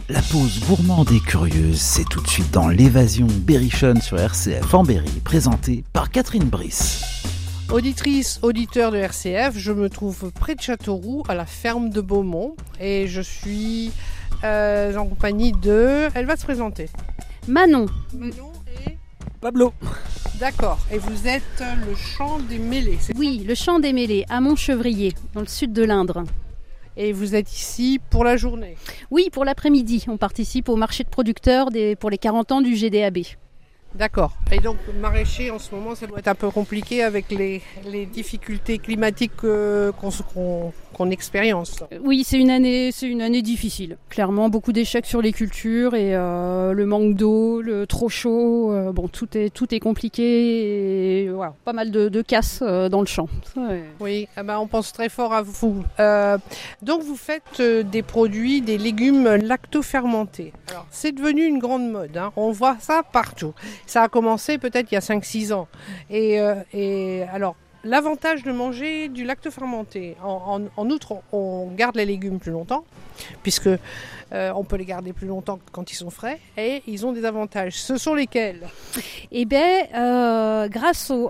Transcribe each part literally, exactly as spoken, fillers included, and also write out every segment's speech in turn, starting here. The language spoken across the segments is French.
La pause gourmande et curieuse, c'est tout de suite dans l'Évasion Berrichonne sur R C F en Berry, présentée par Catherine Brice. Auditrice, auditeur de R C F, je me trouve près de Châteauroux, à la ferme de Beaumont, et je suis euh, en compagnie de... Elle va se présenter. Manon. Manon et... Pablo. D'accord, et vous êtes le champ des Mêlées, c'est Oui, le champ des Mêlées, à Montchevrier, dans le sud de l'Indre. Et vous êtes ici pour la journée? Oui, pour l'après-midi, on participe au marché de producteurs des, pour les quarante ans du G D A B. D'accord. Et donc, maraîcher, en ce moment, ça doit être un peu compliqué avec les, les difficultés climatiques euh, qu'on, qu'on, qu'on expérience. Oui, c'est une année, c'est une année difficile. Clairement, beaucoup d'échecs sur les cultures et euh, le manque d'eau, le trop chaud. Euh, bon, tout est, tout est compliqué et voilà, pas mal de, de casse euh, dans le champ. Ouais. Oui, eh ben, on pense très fort à vous. Euh, donc, vous faites euh, des produits, des légumes lacto-fermentés. Alors, c'est devenu une grande mode. Hein. On voit ça partout. Ça a commencé peut-être il y a cinq six ans. Et, euh, et alors, l'avantage de manger du lacto-fermenté, en, en, en outre, on, on garde les légumes plus longtemps, puisque euh, on peut les garder plus longtemps quand ils sont frais, et ils ont des avantages. Ce sont lesquels ? Eh bien, euh, grâce au,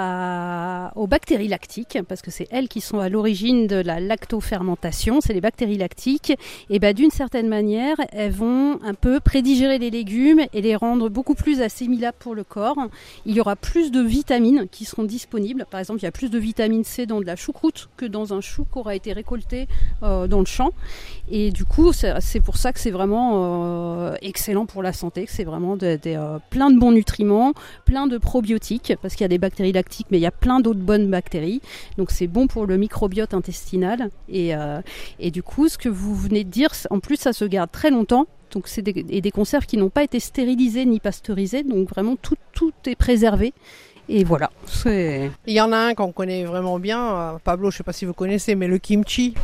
à, aux bactéries lactiques, parce que c'est elles qui sont à l'origine de la lactofermentation, c'est les bactéries lactiques, et ben d'une certaine manière, elles vont un peu prédigérer les légumes et les rendre beaucoup plus assimilables pour le corps. Il y aura plus de vitamines qui seront disponibles. Par exemple, il y a plus de vitamine C dans de la choucroute que dans un chou qui aura été récolté euh, dans le champ. Et du coup, c'est, c'est pour ça que c'est vraiment euh, excellent pour la santé, que c'est vraiment de, de, euh, plein de bons nutriments, plein de probiotiques, parce qu'il y a des bactéries lactiques, mais il y a plein d'autres bonnes bactéries. Donc c'est bon pour le microbiote intestinal. Et, euh, et du coup, ce que vous venez de dire, en plus, ça se garde très longtemps. Donc c'est des, et des conserves qui n'ont pas été stérilisées ni pasteurisées. Donc vraiment, tout, tout est préservé. Et voilà. C'est... Il y en a un qu'on connaît vraiment bien, Pablo, je ne sais pas si vous connaissez, mais le kimchi.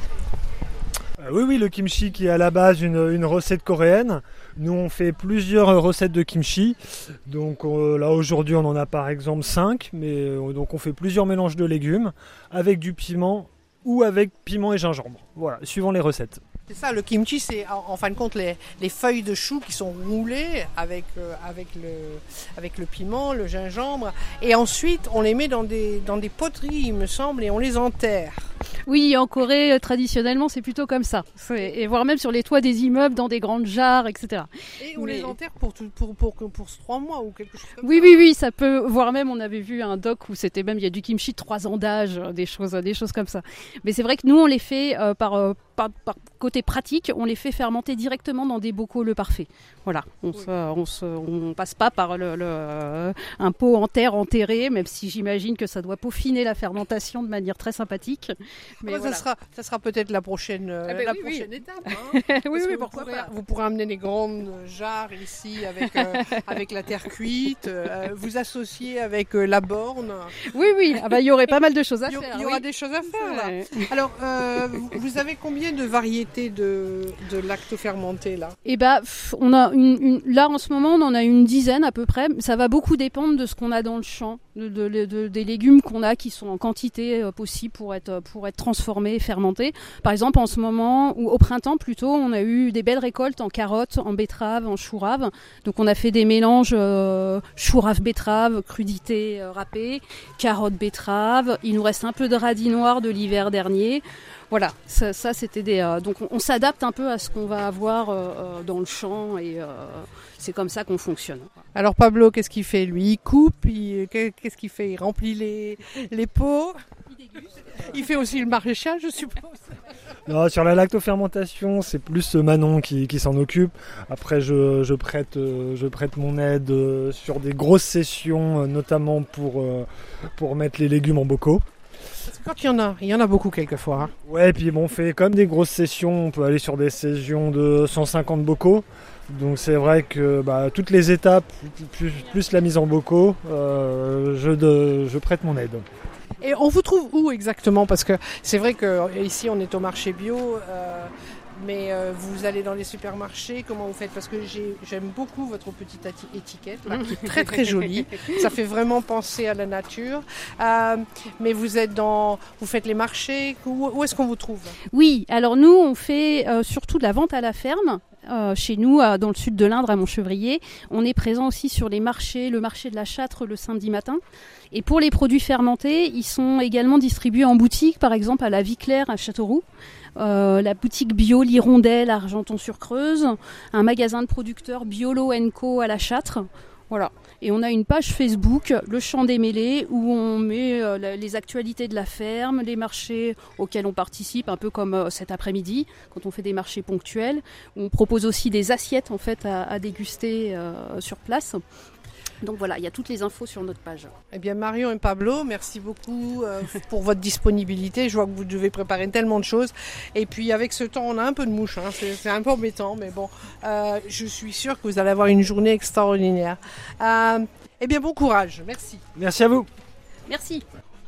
Euh, oui, oui, le kimchi qui est à la base une, une recette coréenne. Nous, on fait plusieurs recettes de kimchi. Donc euh, là, aujourd'hui, on en a par exemple cinq. Mais euh, donc on fait plusieurs mélanges de légumes avec du piment ou avec piment et gingembre. Voilà, suivant les recettes. C'est ça, le kimchi, c'est en, en fin de compte les, les feuilles de chou qui sont roulées avec, euh, avec, le, avec le piment, le gingembre. Et ensuite, on les met dans des, dans des poteries, il me semble, et on les enterre. Oui, en Corée, traditionnellement, c'est plutôt comme ça. C'est, et voire même sur les toits des immeubles, dans des grandes jarres, et cetera. Et on Mais... les enterre pour, tout, pour, pour, pour, pour trois mois ou quelque chose comme oui, ça. Oui, oui, oui, ça peut. Voire même, on avait vu un doc où c'était même, il y a du kimchi de trois ans d'âge, des choses, des choses comme ça. Mais c'est vrai que nous, on les fait euh, par, euh, par, par côté pratique, on les fait fermenter directement dans des bocaux le parfait. Voilà, on oui. se, on se, on passe pas par le, le, euh, un pot en terre enterré, même si j'imagine que ça doit peaufiner la fermentation de manière très sympathique. Mais ah, voilà. ça, sera, ça sera peut-être la prochaine, euh, ah ben la oui, prochaine oui. étape. Hein, oui, oui, vous pourquoi pourrez, pas. Vous pourrez amener les grandes jarres ici avec, euh, avec la terre cuite, euh, vous associer avec euh, la borne. Oui, oui, ah bah, il y aurait pas mal de choses à faire. Il y aura oui. des choses à faire là. Alors, euh, vous avez combien de variétés de, de lacto-fermentés là ? Eh bah, on a une, une, là en ce moment, on en a une dizaine à peu près. Ça va beaucoup dépendre de ce qu'on a dans le champ, de, de, de, de, des légumes qu'on a qui sont en quantité euh, possible pour être, pour être transformés et fermentés. Par exemple, en ce moment, ou au printemps plutôt, on a eu des belles récoltes en carottes, en betteraves, en chou rave. Donc on a fait des mélanges euh, chou rave betterave, crudité euh, râpée, carottes betterave. Il nous reste un peu de radis noir de l'hiver dernier. Voilà, ça, ça c'était des. Euh, donc on, on s'adapte un peu à ce qu'on va avoir euh, dans le champ et euh, c'est comme ça qu'on fonctionne. Alors Pablo, qu'est-ce qu'il fait lui ? Il coupe, il, qu'est-ce qu'il fait ? Il remplit les, les pots. Il déguste. Il fait aussi le maraîchage, je suppose. Non, sur la lactofermentation, c'est plus Manon qui, qui s'en occupe. Après, je, je, prête, je prête mon aide sur des grosses sessions, notamment pour, pour mettre les légumes en bocaux. Parce que quand il y en a, il y en a beaucoup quelquefois. Hein. Ouais, et puis bon, on fait comme des grosses sessions, on peut aller sur des sessions de cent cinquante bocaux. Donc c'est vrai que bah, toutes les étapes, plus, plus la mise en bocaux, euh, je, de, je prête mon aide. Et on vous trouve où exactement ? Parce que c'est vrai qu'ici on est au marché bio, euh, mais euh, vous allez dans les supermarchés, comment vous faites ? Parce que j'ai, j'aime beaucoup votre petite étiquette, là, qui est très très jolie. Ça fait vraiment penser à la nature. Euh, mais vous êtes dans, vous faites les marchés, où, où est-ce qu'on vous trouve ? Oui, alors nous on fait euh, surtout de la vente à la ferme. euh, chez nous, euh, dans le sud de l'Indre, à Montchevrier. On est présent aussi sur les marchés, le marché de la Châtre le samedi matin. Et pour les produits fermentés, ils sont également distribués en boutique, par exemple à la Vie Claire à Châteauroux, euh, la boutique bio L'Hirondelle à Argenton-sur-Creuse, un magasin de producteurs Biolo and Co à la Châtre. Voilà. Et on a une page Facebook, Le Champ des Mêlés, où on met euh, les actualités de la ferme, les marchés auxquels on participe, un peu comme euh, cet après-midi, quand on fait des marchés ponctuels. On propose aussi des assiettes en fait, à, à déguster euh, sur place. Donc voilà, il y a toutes les infos sur notre page. Eh bien Marion et Pablo, merci beaucoup euh, pour votre disponibilité. Je vois que vous devez préparer tellement de choses. Et puis avec ce temps, on a un peu de mouche. Hein. C'est, c'est un peu embêtant, mais bon, euh, je suis sûre que vous allez avoir une journée extraordinaire. Euh, eh bien bon courage, merci. Merci à vous. Merci.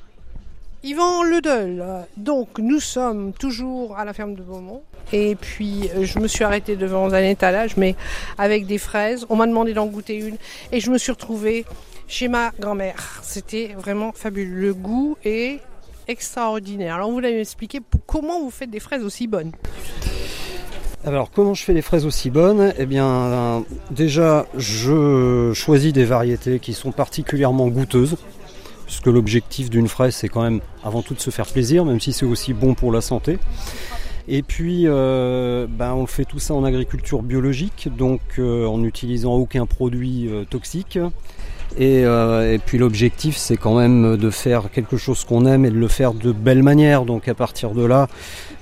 Yvan Ledel, donc nous sommes toujours à la ferme de Beaumont et puis je me suis arrêtée devant un étalage mais avec des fraises, on m'a demandé d'en goûter une et je me suis retrouvée chez ma grand-mère. C'était vraiment fabuleux, le goût est extraordinaire. Alors vous l'avez expliqué, comment vous faites des fraises aussi bonnes ? Alors comment je fais des fraises aussi bonnes ? Eh bien euh, déjà je choisis des variétés qui sont particulièrement goûteuses. Puisque l'objectif d'une fraise, c'est quand même avant tout de se faire plaisir, même si c'est aussi bon pour la santé. Et puis, euh, ben, on fait tout ça en agriculture biologique, donc euh, en n'utilisant aucun produit euh, toxique. Et, euh, et puis l'objectif, c'est quand même de faire quelque chose qu'on aime et de le faire de belle manière. Donc à partir de là,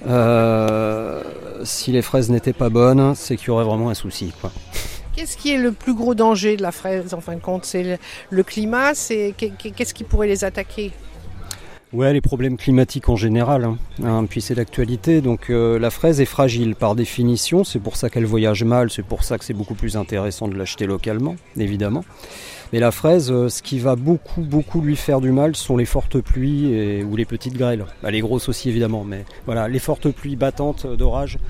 euh, si les fraises n'étaient pas bonnes, c'est qu'il y aurait vraiment un souci, quoi. Qu'est-ce qui est le plus gros danger de la fraise en fin de compte ? C'est le, le climat, c'est, qu'est-ce qui pourrait les attaquer ? Ouais, les problèmes climatiques en général, hein. Hein, puis c'est l'actualité. Donc euh, la fraise est fragile par définition, c'est pour ça qu'elle voyage mal, c'est pour ça que c'est beaucoup plus intéressant de l'acheter localement, évidemment. Mais la fraise, euh, ce qui va beaucoup, beaucoup lui faire du mal sont les fortes pluies et, ou les petites grêles. Bah, les grosses aussi évidemment, mais voilà, les fortes pluies battantes d'orage.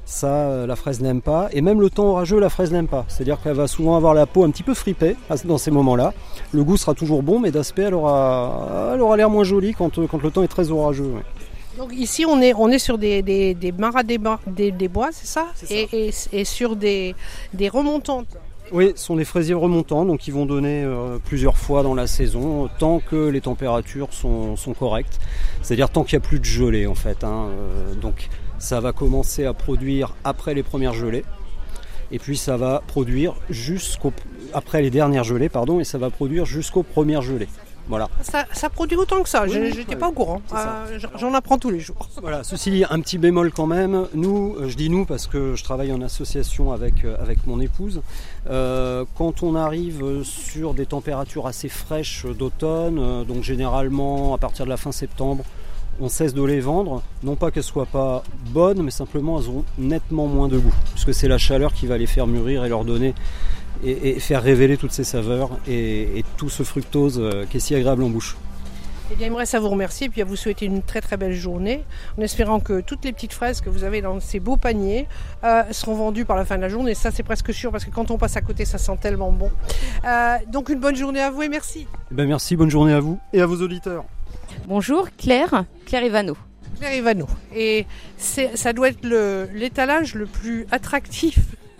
Ça, la fraise n'aime pas. Et même le temps orageux, la fraise n'aime pas. C'est-à-dire qu'elle va souvent avoir la peau un petit peu fripée dans ces moments-là. Le goût sera toujours bon, mais d'aspect, elle aura, elle aura l'air moins jolie quand, quand le temps est très orageux. Ouais. Donc ici, on est, on est sur des, des, des maras des, des, des bois, c'est ça, c'est ça. Et, et, et sur des, des remontantes. Oui, ce sont des fraisiers remontants, donc ils vont donner euh, plusieurs fois dans la saison, tant que les températures sont, sont correctes. C'est-à-dire tant qu'il n'y a plus de gelée, en fait. Hein, euh, donc... Ça va commencer à produire après les premières gelées et puis ça va produire jusqu'au après les dernières gelées pardon et ça va produire jusqu'aux premières gelées. Voilà. Ça, ça produit autant que ça. Oui, je n'étais oui, pas au courant. Euh, j'en apprends tous les jours. Voilà. Ceci dit, un petit bémol quand même. Nous, je dis nous parce que je travaille en association avec avec mon épouse. Euh, quand on arrive sur des températures assez fraîches d'automne, donc généralement à partir de la fin septembre, on cesse de les vendre, non pas qu'elles ne soient pas bonnes, mais simplement elles ont nettement moins de goût, puisque c'est la chaleur qui va les faire mûrir et leur donner, et, et faire révéler toutes ces saveurs et, et tout ce fructose euh, qui est si agréable en bouche. Eh bien, il me reste à vous remercier et puis à vous souhaiter une très très belle journée, en espérant que toutes les petites fraises que vous avez dans ces beaux paniers euh, seront vendues par la fin de la journée. Ça, c'est presque sûr, parce que quand on passe à côté, ça sent tellement bon. Euh, donc, une bonne journée à vous et merci. Eh bien, merci, bonne journée à vous et à vos auditeurs. Bonjour, Claire, Claire Ivano. Claire Ivano. Et c'est, ça doit être le, l'étalage le plus attractif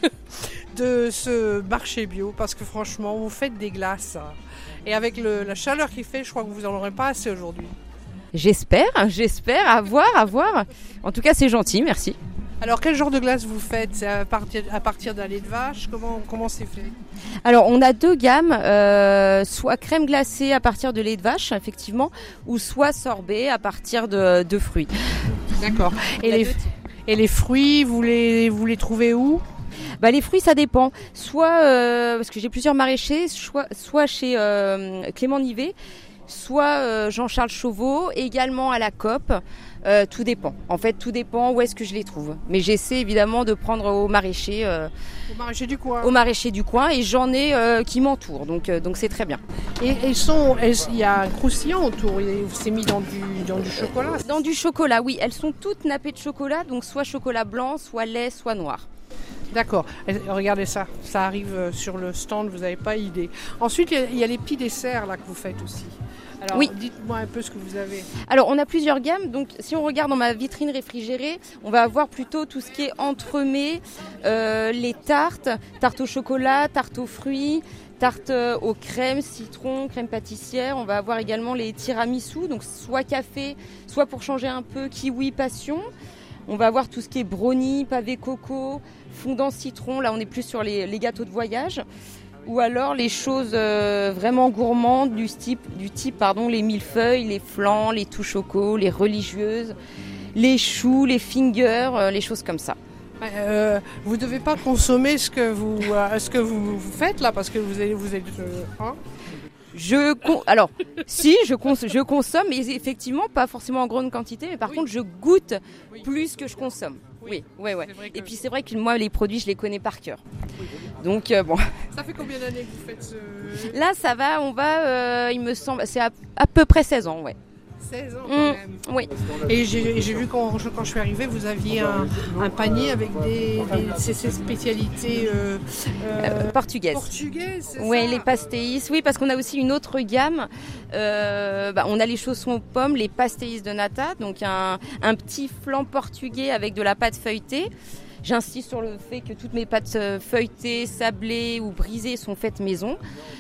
de ce marché bio, parce que franchement, vous faites des glaces. Et avec le, la chaleur qu'il fait, je crois que vous n'en aurez pas assez aujourd'hui. J'espère, j'espère, à voir, à voir. En tout cas, c'est gentil, merci. Alors, quel genre de glace vous faites ? C'est à partir, à partir d'un lait de vache ? Comment, comment c'est fait ? Alors, on a deux gammes, euh, soit crème glacée à partir de lait de vache, effectivement, ou soit sorbet à partir de, de fruits. D'accord. Et les, et les fruits, vous les, vous les trouvez où ? Bah, les fruits, ça dépend. Soit, euh, parce que j'ai plusieurs maraîchers, soit, soit chez euh, Clément Nivet, soit euh, Jean-Charles Chauveau, également à la Coop. Euh, tout dépend. En fait, tout dépend où est-ce que je les trouve. Mais j'essaie évidemment de prendre au maraîcher. Euh, au maraîcher du coin. Au maraîcher du coin, et j'en ai euh, qui m'entourent. Donc, euh, donc c'est très bien. Et elles sont, elles, il y a un croustillant autour. C'est mis dans du, dans du chocolat. Dans du chocolat, oui. Elles sont toutes nappées de chocolat, donc soit chocolat blanc, soit lait, soit noir. D'accord. Et regardez ça, ça arrive sur le stand, vous n'avez pas idée. Ensuite, il y a- il y, a les petits desserts là que vous faites aussi. Alors, Oui. dites-moi un peu ce que vous avez. Alors, on a plusieurs gammes. Donc, si on regarde dans ma vitrine réfrigérée, on va avoir plutôt tout ce qui est entremets, euh, les tartes, tartes au chocolat, tartes aux fruits, tartes euh, aux crèmes, citron, crème pâtissière. On va avoir également les tiramisu, donc soit café, soit pour changer un peu kiwi passion. On va avoir tout ce qui est brownie, pavé coco, fondant citron. Là, on est plus sur les, les gâteaux de voyage. Ou alors les choses euh, vraiment gourmandes du type, du type pardon, les millefeuilles, les flans, les tout chocos, les religieuses, les choux, les fingers, euh, les choses comme ça. Euh, vous ne devez pas consommer ce que vous, euh, ce que vous, vous faites là, parce que vous êtes... Vous êtes euh, hein Je con- alors si je, cons- je consomme, mais effectivement pas forcément en grande quantité, mais par Oui. contre je goûte Oui. plus que je consomme. Oui. Oui, ouais, ouais. C'est vrai que- Et puis c'est vrai que moi les produits je les connais par cœur. Donc euh, bon, Ça fait combien d'années que vous faites ce... là ça va, on va, euh, il me semble, c'est à, à peu près seize ans, ouais. seize ans quand Mm, même. oui. Et j'ai j'ai vu quand je, quand je suis arrivée, vous aviez un, un panier avec des, des ces, ces spécialités euh, euh, Euh, portugaise. portugaises, c'est Oui, ça les pastéis. Oui, parce qu'on a aussi une autre gamme. Euh, bah, on a les chaussons aux pommes, les pastéis de nata, donc un, un petit flan portugais avec de la pâte feuilletée. J'insiste sur le fait que toutes mes pâtes euh, feuilletées, sablées ou brisées sont faites maison.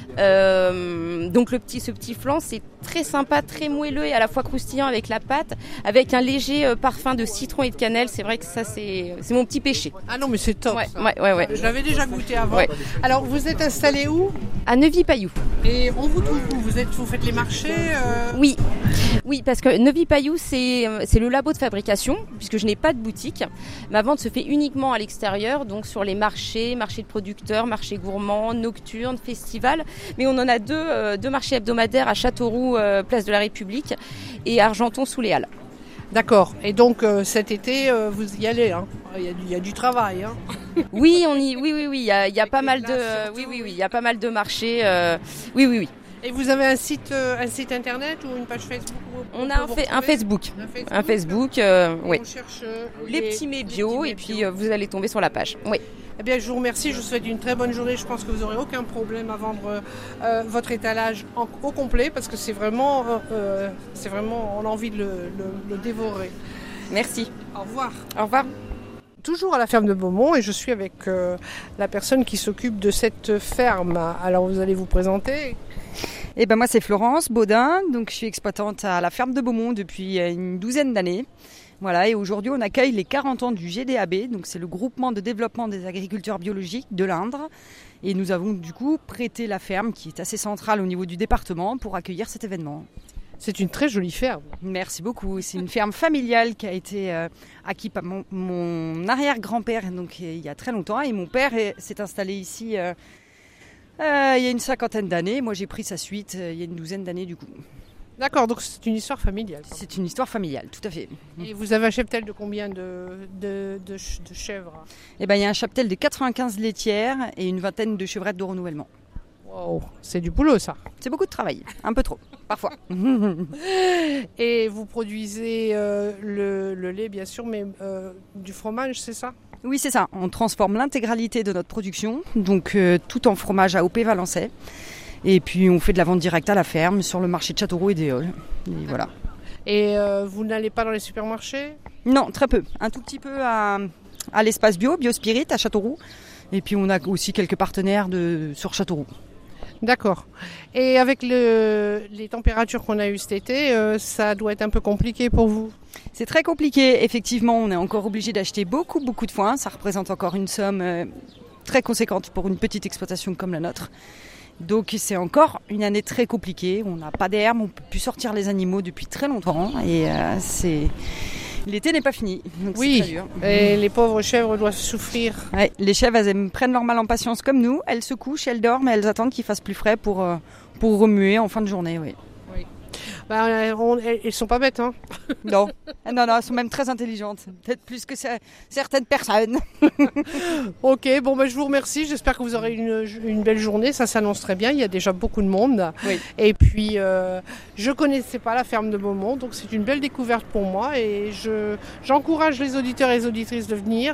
Euh, donc le petit, ce petit flan, c'est très sympa, très moelleux et à la fois croustillant avec la pâte, avec un léger euh, parfum de citron et de cannelle. C'est vrai que ça, c'est, c'est mon petit péché. Ah non, mais c'est top. Ouais, ça. ouais, ouais, ouais. Je l'avais déjà goûté avant. Ouais. Alors, vous êtes installé où? À Neuvy-Pailloux. Et on vous trouve où? Vous êtes, vous faites les marchés euh, Oui, oui, parce que Neuvy-Pailloux, c'est, c'est le labo de fabrication, puisque je n'ai pas de boutique. Ma vente se fait uniquement à l'extérieur, donc sur les marchés, marchés de producteurs, marchés gourmands, nocturnes, festivals. Mais on en a deux, euh, deux marchés hebdomadaires à Châteauroux, euh, place de la République, et à Argenton sous les Halles. D'accord. Et donc, euh, cet été, euh, vous y allez. Hein. Il y a du, il y a du travail. Hein. Oui, on y, oui, oui, oui, il y a, il y a Avec pas les mal de, glaces, euh, surtout, oui, oui, oui. oui, il y a pas mal de marchés. euh, oui, oui, oui. Et vous avez un site, euh, un site internet ou une page Facebook où On peut a un, vous fa- un retrouver Facebook, Un Facebook. un Facebook, euh, Et oui. On cherche euh, Les petits mets bio, petits et mets puis bio. euh, vous allez tomber sur la page. Oui. Eh bien, je vous remercie. Je vous souhaite une très bonne journée. Je pense que vous n'aurez aucun problème à vendre euh, votre étalage en- au complet parce que c'est vraiment, euh, euh, c'est vraiment, on a envie de le, le- le dévorer. Merci. Au revoir. Au revoir. Toujours à la ferme de Beaumont et je suis avec euh, la personne qui s'occupe de cette ferme. Alors, vous allez vous présenter. Eh ben moi c'est Florence Baudin, donc je suis exploitante à la ferme de Beaumont depuis une douzaine d'années. Voilà, et aujourd'hui on accueille les quarante ans du G D A B, donc c'est le groupement de développement des agriculteurs biologiques de l'Indre. Et nous avons du coup prêté la ferme qui est assez centrale au niveau du département pour accueillir cet événement. C'est une très jolie ferme. Merci beaucoup. C'est une ferme familiale qui a été euh, acquise par mon, mon arrière-grand-père donc, il y a très longtemps. Et mon père est- s'est installé ici euh, euh, il y a une cinquantaine d'années. Moi j'ai pris sa suite euh, il y a une douzaine d'années du coup. D'accord, donc c'est une histoire familiale. C'est une histoire familiale, tout à fait. Et vous avez un cheptel de combien de, de, de, ch- de chèvres? Eh ben, il y a un cheptel de quatre-vingt-quinze laitières et une vingtaine de chevrettes de renouvellement. Wow, c'est du boulot ça. C'est beaucoup de travail, un peu trop, parfois. Et vous produisez euh, le, le lait bien sûr, mais euh, du fromage, c'est ça? Oui, c'est ça. On transforme l'intégralité de notre production, donc euh, tout en fromage à O P Valençay. Et puis on fait de la vente directe à la ferme sur le marché de Châteauroux et d'Éole. Et voilà. Et euh, vous n'allez pas dans les supermarchés? Non, très peu. Un tout petit peu à, à l'espace bio, Biospirit à Châteauroux. Et puis on a aussi quelques partenaires de, sur Châteauroux. D'accord. Et avec le, les températures qu'on a eues cet été, euh, ça doit être un peu compliqué pour vous? C'est très compliqué, effectivement, on est encore obligé d'acheter beaucoup, beaucoup de foin. Ça représente encore une somme euh, très conséquente pour une petite exploitation comme la nôtre. Donc c'est encore une année très compliquée, on n'a pas d'herbe, on ne peut plus sortir les animaux depuis très longtemps et euh, c'est... l'été n'est pas fini, donc Oui, c'est très dur. et les pauvres chèvres doivent souffrir. Ouais, les chèvres, elles aiment- prennent leur mal en patience comme nous, elles se couchent, elles dorment, elles attendent qu'il fasse plus frais pour, euh, pour remuer en fin de journée. Oui. Bah, on- elles ne sont pas bêtes, hein? Non. non, non, elles sont même très intelligentes, peut-être plus que ce- certaines personnes. Ok, bon, bah, je vous remercie. J'espère que vous aurez une, une belle journée. Ça s'annonce très bien. Il y a déjà beaucoup de monde. Oui. Et puis, euh, je ne connaissais pas la ferme de Beaumont, donc c'est une belle découverte pour moi. Et je, j'encourage les auditeurs et les auditrices de venir.